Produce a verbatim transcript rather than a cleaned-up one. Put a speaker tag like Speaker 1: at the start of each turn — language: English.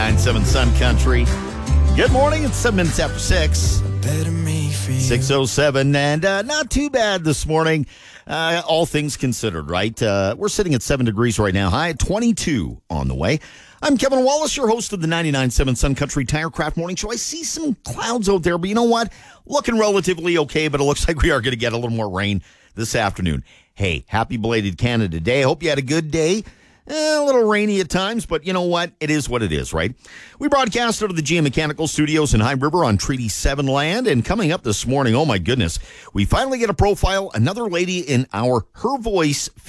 Speaker 1: ninety-nine point seven Sun Country. Good morning. It's seven minutes after six. six oh seven, and uh, not too bad this morning, uh, all things considered, right? Uh, we're sitting at seven degrees right now, high at twenty-two on the way. I'm Kevin Wallace, your host of the ninety-nine point seven Sun Country Tirecraft Morning Show. I see some clouds out there, but you know what? Looking relatively okay, but it looks like we are going to get a little more rain this afternoon. Hey, happy belated Canada Day. I hope you had a good day. Eh, a little rainy at times, but you know what? It is what it is, right? We broadcast out of the G M Mechanical Studios in High River on Treaty seven land, and coming up this morning, oh my goodness, we finally get a profile, another lady in our Her Voice